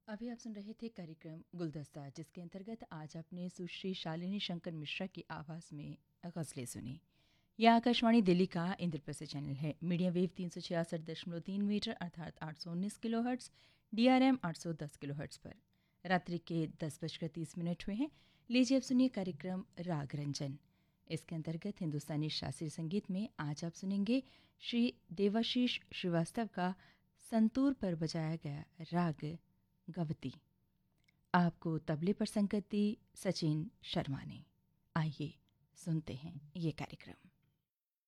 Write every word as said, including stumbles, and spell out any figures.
अभी आप सुन रहे थे कार्यक्रम गुलदस्ता, जिसके अंतर्गत आज आपने सुश्री शालिनी शंकर मिश्रा की आवाज़ में गज़लें सुनी। यह आकाशवाणी दिल्ली का इंद्रप्रस्थ चैनल है। मीडियम वेव तीन सौ छियासठ दशमलव तीन मीटर अर्थात आठ सौ उन्नीस kilo hertz, D R M आठ सौ दस किलो हर्ट्स पर रात्रि के दस बजकर तीस मिनट हुए हैं। लीजिए अब सुनिए कार्यक्रम राग रंजन। इसके अंतर्गत हिंदुस्तानी शास्त्रीय संगीत में आज आप सुनेंगे श्री देवाशीष श्रीवास्तव का संतूर पर बजाया गया राग गवती। आपको तबले पर संगत दी सचिन शर्मा ने। आइए सुनते हैं ये कार्यक्रम।